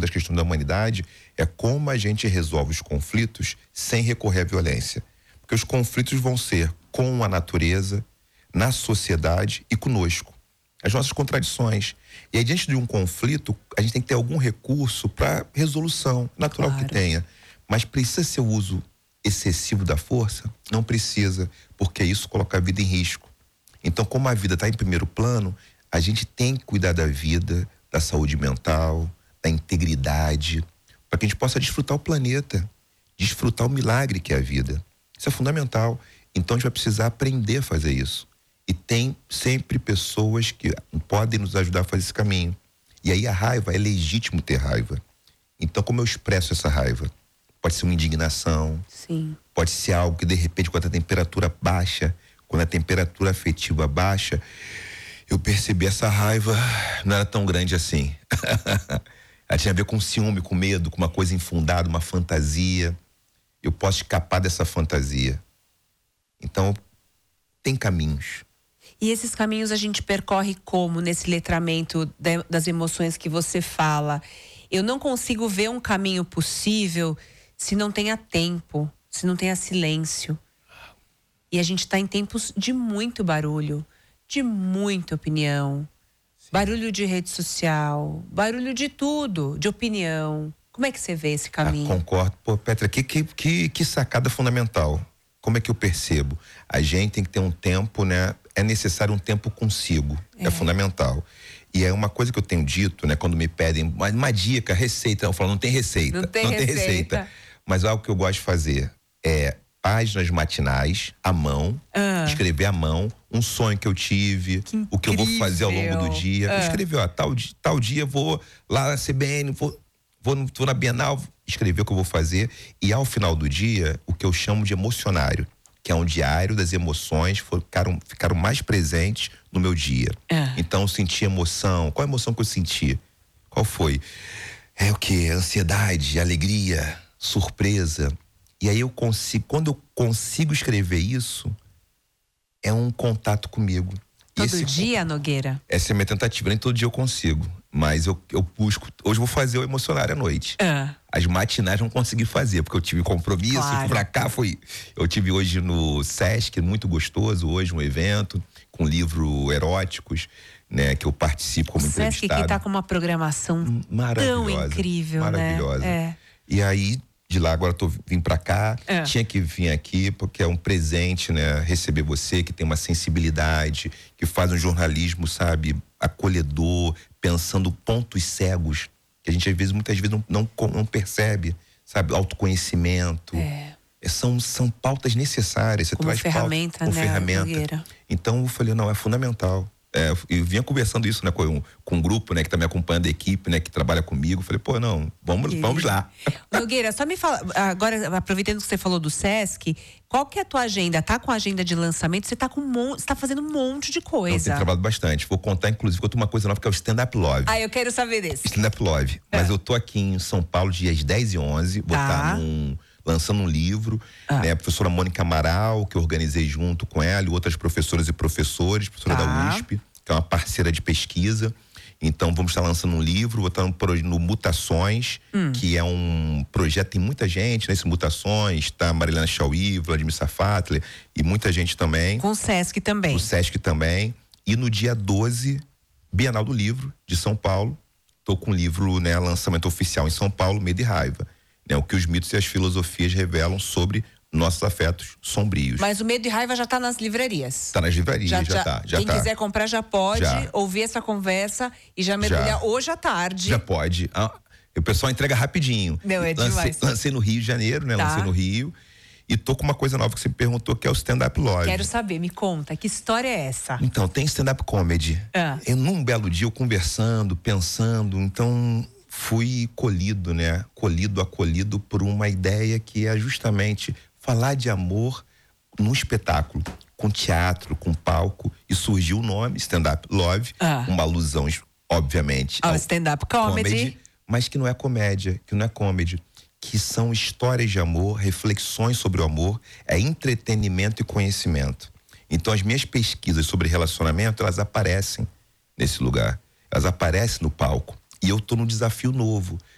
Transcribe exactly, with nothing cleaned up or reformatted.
das questões da humanidade é como a gente resolve os conflitos sem recorrer à violência. Porque os conflitos vão ser com a natureza, na sociedade e conosco. As nossas contradições. E aí, diante de um conflito, a gente tem que ter algum recurso para resolução, natural claro. Que tenha. Mas precisa ser o uso excessivo da força? Não precisa, porque isso coloca a vida em risco. Então, como a vida está em primeiro plano, a gente tem que cuidar da vida, da saúde mental, da integridade, para que a gente possa desfrutar o planeta, desfrutar o milagre que é a vida. Isso é fundamental. Então, a gente vai precisar aprender a fazer isso. E tem sempre pessoas que podem nos ajudar a fazer esse caminho. E aí a raiva, é legítimo ter raiva. Então, como eu expresso essa raiva? Pode ser uma indignação. Sim. Pode ser algo que, de repente, quando a temperatura baixa, quando a temperatura afetiva baixa, eu percebi essa raiva não era tão grande assim. Ela tinha a ver com ciúme, com medo, com uma coisa infundada, uma fantasia. Eu posso escapar dessa fantasia. Então, tem caminhos. E esses caminhos a gente percorre como nesse letramento de, das emoções que você fala? Eu não consigo ver um caminho possível se não tenha tempo, se não tenha silêncio. E a gente está em tempos de muito barulho, de muita opinião. Sim. Barulho de rede social, barulho de tudo, de opinião. Como é que você vê esse caminho? Ah, concordo. Pô, Petra, que, que, que, que sacada fundamental. Como é que eu percebo? A gente tem que ter um tempo, né? É necessário um tempo consigo. É, é fundamental. E é uma coisa que eu tenho dito, né? Quando me pedem uma, uma dica, receita. Eu falo, não tem receita. Não tem, não receita. tem receita. Mas algo que eu gosto de fazer é páginas matinais, à mão, ah. escrever à mão, um sonho que eu tive, que o que eu vou fazer ao longo do dia. Ah. Escrever, ó, tal, tal dia vou lá na C B N, vou, vou, no, vou na Bienal, escrever o que eu vou fazer. E ao final do dia, o que eu chamo de emocionário, que é um diário das emoções, ficaram, ficaram mais presentes no meu dia. Ah. Então, eu senti emoção. Qual a emoção que eu senti? Qual foi? É o quê? Ansiedade, alegria, surpresa. E aí eu consigo, quando eu consigo escrever isso, é um contato comigo. Todo Esse, dia, Nogueira? Essa é a minha tentativa, nem todo dia eu consigo. Mas eu, eu busco, hoje eu vou fazer o emocionário à noite. Ah. As matinais não consegui fazer, porque eu tive compromisso, claro. Fui pra cá, fui. Eu tive hoje no Sesc, muito gostoso, hoje um evento com livros eróticos, né, que eu participo como o entrevistado. O Sesc que tá com uma programação tão incrível, maravilhosa. Né? É. E aí, de lá agora tô vim pra cá, é. tinha que vir aqui porque é um presente, né, receber você que tem uma sensibilidade, que faz um jornalismo, sabe, acolhedor, pensando pontos cegos, que a gente às vezes, muitas vezes não, não, não percebe, sabe, autoconhecimento. É. São, são pautas necessárias. Você como traz ferramenta, pauta, né, com ferramenta. Nogueira. Então eu falei, não, é fundamental. É, eu vinha conversando isso, né, com, com um grupo, né, que tá me acompanhando, a equipe, né, que trabalha comigo. Falei, pô, não, vamos, vamos lá. Nogueira, só me fala, agora, aproveitando que você falou do Sesc, qual que é a tua agenda? Tá com a agenda de lançamento? Você tá com um monte, você tá fazendo um monte de coisa. Eu tenho trabalhado bastante. Vou contar, inclusive, com uma coisa nova, que é o Stand Up Love. Ah, eu quero saber desse. Stand Up Love. É. Mas eu tô aqui em São Paulo, dias dez e onze, vou estar tá. num... lançando um livro, ah. né? A professora Mônica Amaral, que eu organizei junto com ela, e outras professoras e professores, professora tá. da U S P, que é uma parceira de pesquisa. Então, vamos estar lançando um livro, vou estar no, no Mutações, hum. que é um projeto, tem muita gente nesse Mutações, tá Marilena Chauí, Vladimir Safatli, e muita gente também. Com o Sesc também. O Sesc também. E no dia doze, Bienal do Livro, de São Paulo, tô com o livro, né, lançamento oficial em São Paulo, Medo e Raiva. Né, o que os mitos e as filosofias revelam sobre nossos afetos sombrios. Mas o Medo e Raiva já tá nas livrarias. Tá nas livrarias, já, já, já tá. Já quem tá. quiser comprar já pode já. ouvir essa conversa e já mergulhar já. hoje à tarde. Já pode. Ah, o pessoal entrega rapidinho. Não, é lancei, demais. Lancei no Rio de Janeiro, né? Tá. Lancei no Rio. E tô com uma coisa nova que você me perguntou, que é o Stand Up Love. Quero saber, me conta, que história é essa? Então, tem Stand Up Comedy. Ah. Eu, num belo dia, eu conversando, pensando, então... fui colhido, né? Colhido, acolhido por uma ideia que é justamente falar de amor no espetáculo, com teatro, com palco, e surgiu o nome Stand Up Love, ah. uma alusão, obviamente, ao, ao stand-up comedy. comedy, mas que não é comédia, que não é comedy, que são histórias de amor, reflexões sobre o amor, é entretenimento e conhecimento. Então, as minhas pesquisas sobre relacionamento, elas aparecem nesse lugar, elas aparecem no palco. E eu tô num desafio novo,